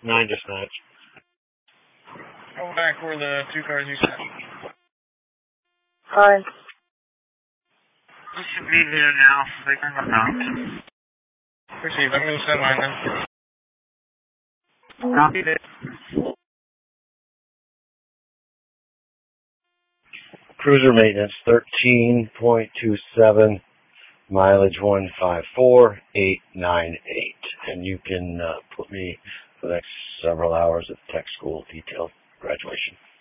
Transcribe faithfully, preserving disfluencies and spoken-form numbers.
Nine dispatch. Go back where the two cars you sent. Hi. This should be there now. They can come out. Proceed. I'm going to send mine then. Copy this. Cruiser maintenance thirteen point two seven, mileage one five four eight nine eight. And you can uh, put me for the next several hours at tech school detail graduation.